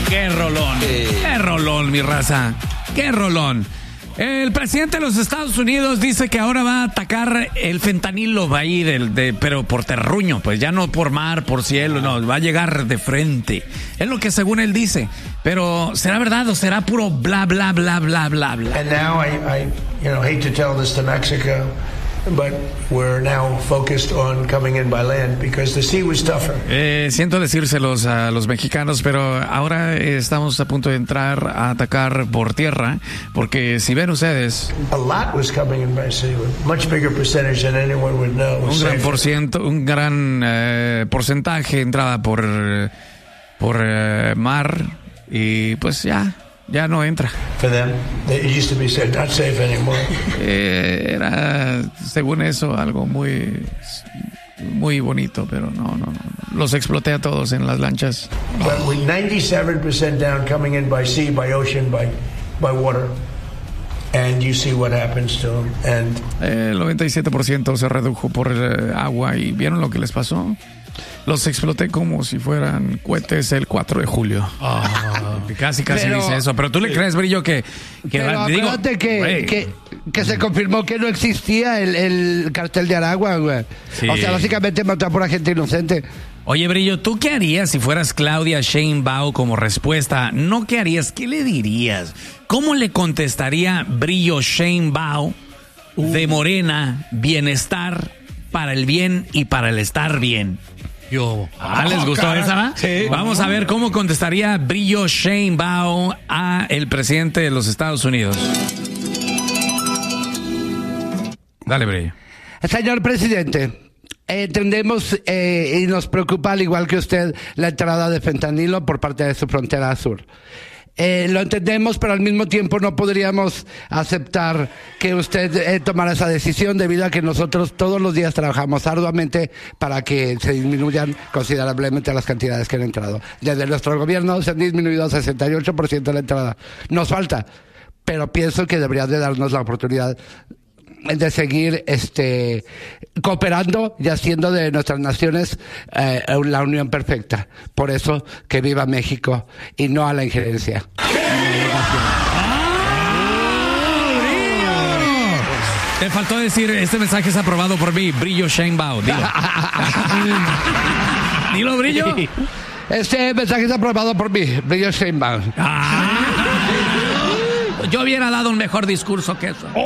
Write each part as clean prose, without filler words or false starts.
Qué rolón. Qué rolón, mi raza. Qué rolón. El presidente de los Estados Unidos dice que ahora va a atacar el fentanilo, va a ir, pero por terruño, pues ya no por mar, por cielo, no, va a llegar de frente. Es lo que según él dice. Pero, ¿será verdad o será puro bla, bla, bla, bla, bla, bla? And now I hate to tell this to Mexico, but we're now focused on coming in by land because the sea was tougher. Siento decírselos a los mexicanos, pero ahora estamos a punto de entrar a atacar por tierra, porque si ven ustedes, A lot was coming in by sea, a much bigger percentage than anyone would know. un gran porcentaje entrada por mar y pues ya no entra. For them, it used to be said not safe anymore. Era, según eso, algo muy bonito, pero no. Los exploté a todos en las lanchas. But with 97% down coming in by sea, by ocean, by water, and you see what happens to them. And el 97% se redujo por agua y ¿vieron lo que les pasó? Los exploté como si fueran cohetes el 4 de julio. Casi pero, dice eso. Pero tú le crees, Brillo, que pero acuérdate que se confirmó que no existía el cartel de Aragua, güey. Sí. O sea, básicamente mató por gente inocente. Oye, Brillo, ¿tú qué harías si fueras Claudia Sheinbaum como respuesta? No, ¿qué harías? ¿Qué le dirías? ¿Cómo le contestaría Brillo Sheinbaum de Morena, bienestar para el bien y para el estar bien? ¿Les gustó esa, va? Sí. Vamos a ver cómo contestaría Brillo Sheinbaum a el presidente de los Estados Unidos. Dale, Brillo. Señor presidente, entendemos y nos preocupa, al igual que usted, la entrada de fentanilo por parte de su frontera sur. Lo entendemos, pero al mismo tiempo no podríamos aceptar que usted tomara esa decisión debido a que nosotros todos los días trabajamos arduamente para que se disminuyan considerablemente las cantidades que han entrado. Desde nuestro gobierno se han disminuido a 68% la entrada. Nos falta, pero pienso que debería de darnos la oportunidad de seguir cooperando y haciendo de nuestras naciones la unión perfecta. Por eso, que viva México y no a la injerencia. Te faltó decir, este mensaje es aprobado por mí, Brillo Sheinbaum. Dilo. Dilo, Brillo. Este mensaje es aprobado por mí, Brillo Sheinbaum. Yo hubiera dado un mejor discurso que eso.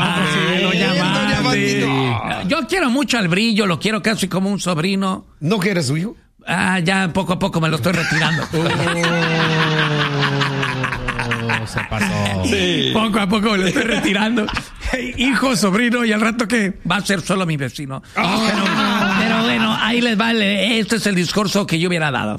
Yo quiero mucho al Brillo, lo quiero casi como un sobrino. ¿No quieres su hijo? Ya poco a poco me lo estoy retirando. Se pasó. Sí. Poco a poco me lo estoy retirando. Hijo, sobrino, y al rato que va a ser solo mi vecino. Pero bueno, ahí les vale. Este es el discurso que yo hubiera dado.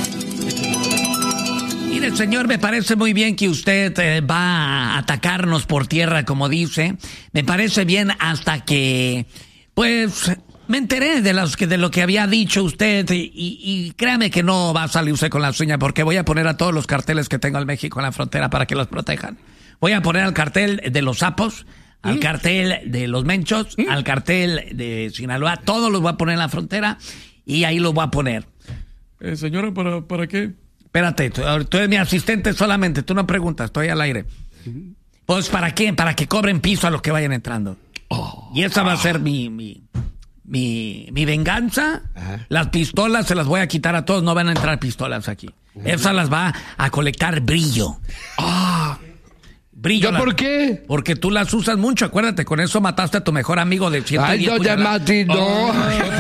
Mire, señor, me parece muy bien que usted va a atacarnos por tierra, como dice. Me parece bien hasta que, pues, me enteré de lo que había dicho usted y créame que no va a salir usted con la suya porque voy a poner a todos los carteles que tengo en México en la frontera para que los protejan. Voy a poner al cartel de los sapos, al cartel de los menchos, al cartel de Sinaloa, todos los voy a poner en la frontera y ahí los voy a poner. Señora, ¿para qué? Espérate, tú eres mi asistente solamente, tú no preguntas, estoy al aire. Pues, ¿para qué? Para que cobren piso a los que vayan entrando. Y esa va a ser mi venganza. Ajá. Las pistolas se las voy a quitar a todos, no van a entrar pistolas aquí. Esas las va a colectar Brillo. Brillo. ¿Por qué? Porque tú las usas mucho, acuérdate, con eso mataste a tu mejor amigo de 110. Ay, doña Mati, no.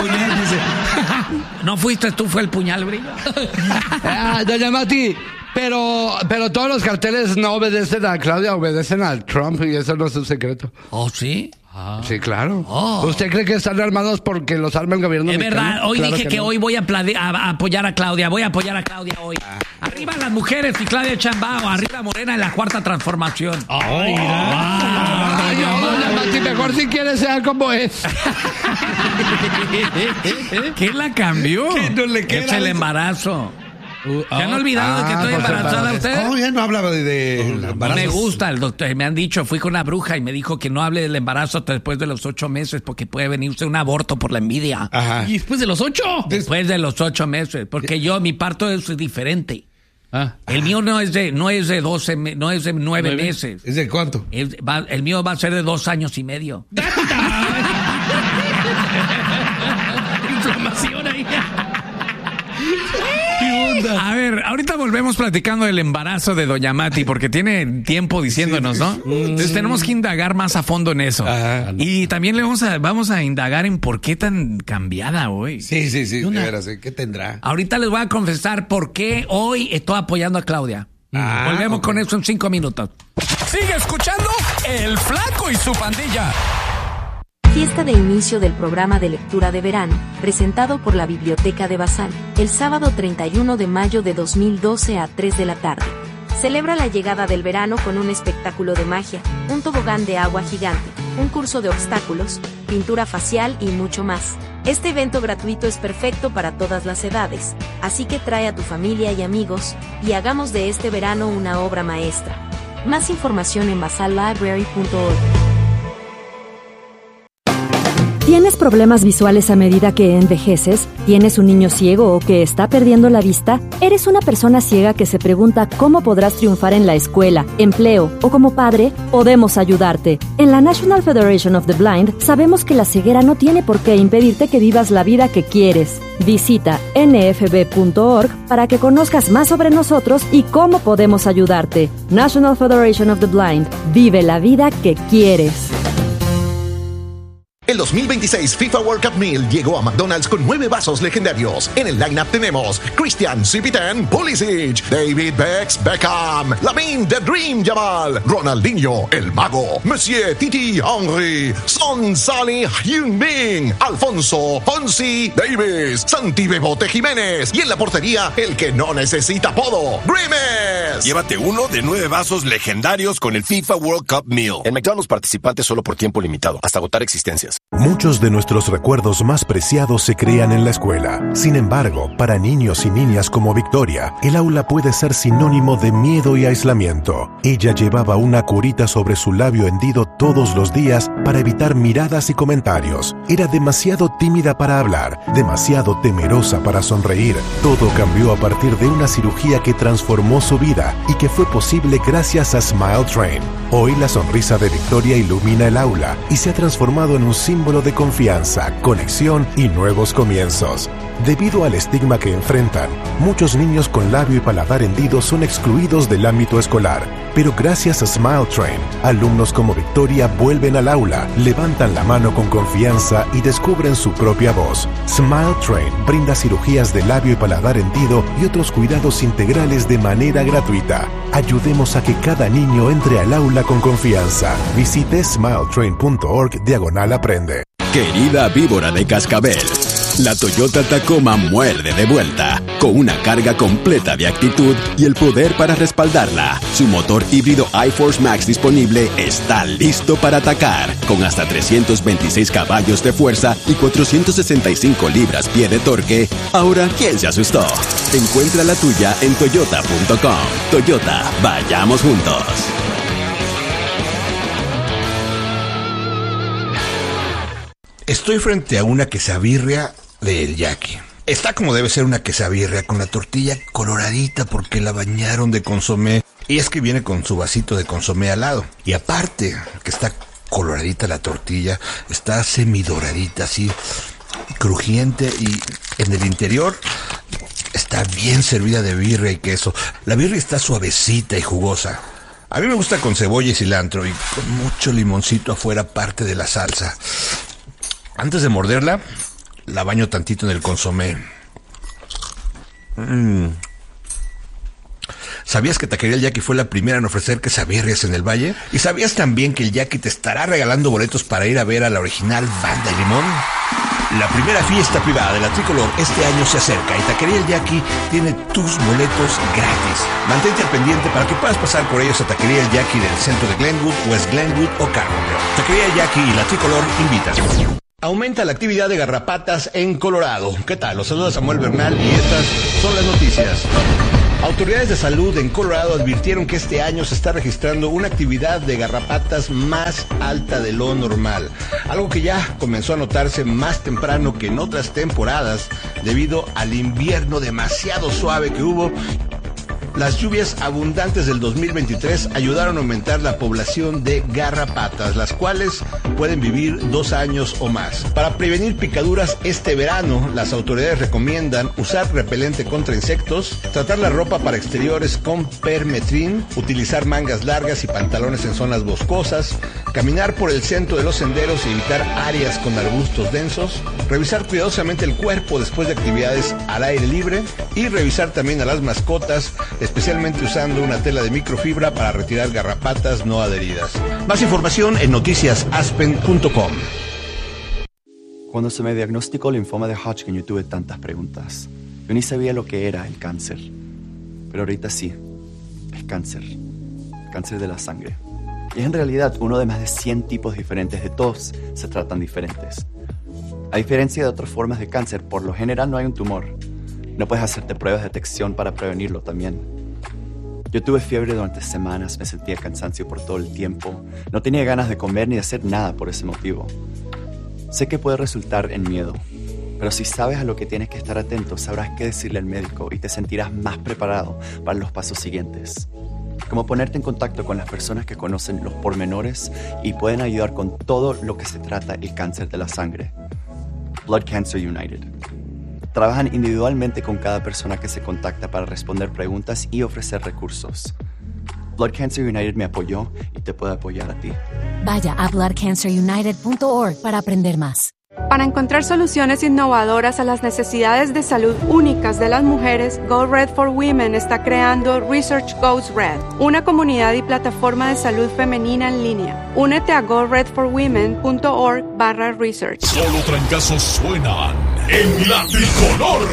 ¿No fuiste tú, fue el puñal, Brillo? Doña Mati, pero todos los carteles no obedecen a Claudia, obedecen al Trump y eso no es un secreto. ¿Oh, sí? Sí, claro. ¿Usted cree que están armados porque los arma el gobierno mexicano? Es verdad, hoy claro dije que no. Hoy voy a apoyar a Claudia, voy a apoyar a Claudia hoy. Arriba las mujeres y Claudia Sheinbaum, arriba Morena en la cuarta transformación. Ay, doña Mati, mejor si quiere sea como es. ¿Qué la cambió? ¿Qué no le queda? Es el embarazo. ¿Se han olvidado de que estoy embarazada usted? Ya no hablaba de embarazo. Me gusta, el doctor, me han dicho, fui con una bruja y me dijo que no hable del embarazo hasta después de los 8 meses porque puede venirse un aborto por la envidia. Ajá. ¿Y después de los 8? Después de los 8 meses, porque mi parto es diferente. El mío no es de 12, no es de 9 meses. ¿Es de cuánto? El mío va a ser de 2 años y medio. Inflamación ahí. A ver, ahorita volvemos platicando del embarazo de Doña Mati, porque tiene tiempo diciéndonos, ¿no? Entonces tenemos que indagar más a fondo en eso. Y también vamos a indagar en por qué tan cambiada hoy. Sí, de veras, ¿qué tendrá? Ahorita les voy a confesar por qué hoy estoy apoyando a Claudia. Volvemos con eso en 5 minutos. Sigue escuchando El Flaco y su Pandilla. Fiesta de inicio del programa de lectura de verano, presentado por la Biblioteca de Bazán, el sábado 31 de mayo de 2012 a 3 de la tarde. Celebra la llegada del verano con un espectáculo de magia, un tobogán de agua gigante, un curso de obstáculos, pintura facial y mucho más. Este evento gratuito es perfecto para todas las edades, así que trae a tu familia y amigos, y hagamos de este verano una obra maestra. Más información en basallibrary.org. ¿Tienes problemas visuales a medida que envejeces? ¿Tienes un niño ciego o que está perdiendo la vista? ¿Eres una persona ciega que se pregunta cómo podrás triunfar en la escuela, empleo o como padre? Podemos ayudarte. En la National Federation of the Blind sabemos que la ceguera no tiene por qué impedirte que vivas la vida que quieres. Visita nfb.org para que conozcas más sobre nosotros y cómo podemos ayudarte. National Federation of the Blind. Vive la vida que quieres. El 2026 FIFA World Cup Meal llegó a McDonald's con 9 vasos legendarios. En el lineup tenemos Christian Civitan Pulisic, David Beckham, Lamine The Dream Yamal, Ronaldinho El Mago, Monsieur Titi Henry, Son Salih Heung-min, Alfonso Fonsi Davis, Santi Bebote Jiménez y en la portería el que no necesita apodo, Grimes. Llévate uno de 9 vasos legendarios con el FIFA World Cup Meal. En McDonald's participantes solo por tiempo limitado, hasta agotar existencias. Muchos de nuestros recuerdos más preciados se crean en la escuela. Sin embargo, para niños y niñas como Victoria, el aula puede ser sinónimo de miedo y aislamiento. Ella llevaba una curita sobre su labio hendido todos los días para evitar miradas y comentarios. Era demasiado tímida para hablar, demasiado temerosa para sonreír. Todo cambió a partir de una cirugía que transformó su vida y que fue posible gracias a Smile Train. Hoy la sonrisa de Victoria ilumina el aula y se ha transformado en un símbolo de confianza, conexión y nuevos comienzos. Debido al estigma que enfrentan, muchos niños con labio y paladar hendidos son excluidos del ámbito escolar. Pero gracias a Smile Train, alumnos como Victoria vuelven al aula, levantan la mano con confianza y descubren su propia voz. Smile Train brinda cirugías de labio y paladar hendido y otros cuidados integrales de manera gratuita. Ayudemos a que cada niño entre al aula con confianza. Visite smiletrain.org/aprende. Querida víbora de cascabel, la Toyota Tacoma muerde de vuelta, con una carga completa de actitud y el poder para respaldarla. Su motor híbrido iForce Max disponible está listo para atacar, con hasta 326 caballos de fuerza y 465 libras-pie de torque. Ahora, ¿quién se asustó? Encuentra la tuya en toyota.com. Toyota, vayamos juntos. Estoy frente a una quesabirria del Jackie. Está como debe ser una quesabirria, con la tortilla coloradita porque la bañaron de consomé. Y es que viene con su vasito de consomé al lado. Y aparte que está coloradita la tortilla, está semidoradita, así crujiente, y en el interior está bien servida de birria y queso. La birria está suavecita y jugosa. A mí me gusta con cebolla y cilantro y con mucho limoncito afuera, parte de la salsa. Antes de morderla, la baño tantito en el consomé. ¿Sabías que Taquería El Jackie fue la primera en ofrecer quesabirrias en el Valle? ¿Y sabías también que el Jackie te estará regalando boletos para ir a ver a la original Banda y Limón? La primera fiesta privada de la Tricolor este año se acerca y Taquería El Jackie tiene tus boletos gratis. Mantente al pendiente para que puedas pasar por ellos a Taquería El Jackie del centro de Glenwood, West Glenwood o Carbondale. Taquería El Jackie y la Tricolor invitan. Aumenta la actividad de garrapatas en Colorado. ¿Qué tal? Los saluda Samuel Bernal y estas son las noticias. Autoridades de salud en Colorado advirtieron que este año se está registrando una actividad de garrapatas más alta de lo normal, algo que ya comenzó a notarse más temprano que en otras temporadas debido al invierno demasiado suave que hubo Las lluvias abundantes del 2023 ayudaron a aumentar la población de garrapatas, las cuales pueden vivir 2 años o más. Para prevenir picaduras este verano, las autoridades recomiendan usar repelente contra insectos, tratar la ropa para exteriores con permetrin, utilizar mangas largas y pantalones en zonas boscosas, caminar por el centro de los senderos y evitar áreas con arbustos densos, revisar cuidadosamente el cuerpo después de actividades al aire libre y revisar también a las mascotas, especialmente usando una tela de microfibra para retirar garrapatas no adheridas. Más información en noticiasaspen.com. Cuando se me diagnosticó linfoma de Hodgkin, yo tuve tantas preguntas. Yo ni sabía lo que era el cáncer. Pero ahorita sí, es cáncer. Cáncer de la sangre. Y es en realidad uno de más de 100 tipos diferentes, de todos se tratan diferentes. A diferencia de otras formas de cáncer, por lo general no hay un tumor. No puedes hacerte pruebas de detección para prevenirlo también. Yo tuve fiebre durante semanas, me sentía cansancio por todo el tiempo. No tenía ganas de comer ni de hacer nada por ese motivo. Sé que puede resultar en miedo, pero si sabes a lo que tienes que estar atento, sabrás qué decirle al médico y te sentirás más preparado para los pasos siguientes. Como ponerte en contacto con las personas que conocen los pormenores y pueden ayudar con todo lo que se trata el cáncer de la sangre. Blood Cancer United. Trabajan individualmente con cada persona que se contacta para responder preguntas y ofrecer recursos. Blood Cancer United me apoyó y te puede apoyar a ti. Vaya a bloodcancerunited.org para aprender más. Para encontrar soluciones innovadoras a las necesidades de salud únicas de las mujeres, Go Red for Women está creando Research Goes Red, una comunidad y plataforma de salud femenina en línea. Únete a goredforwomen.org/research. Solo trancazos suenan en la tricolor.